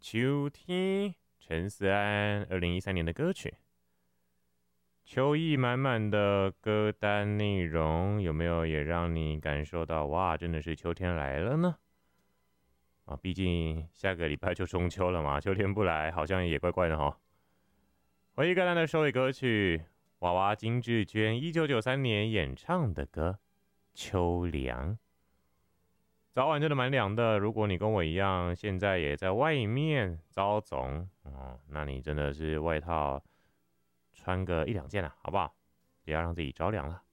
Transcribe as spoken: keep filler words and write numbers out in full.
秋天，陈思安二零一三年的歌曲。秋意满满的歌单内容，有没有也让你感受到哇，真的是秋天来了呢？啊，毕竟下个礼拜就中秋了嘛，秋天不来好像也怪怪的哈。回忆歌单的首尾歌曲，娃娃金志娟一九九三年演唱的歌《秋凉》。早晚真的蛮凉的，如果你跟我一样，现在也在外面遭总哦，那你真的是外套穿个一两件了，好不好？不要让自己着凉了。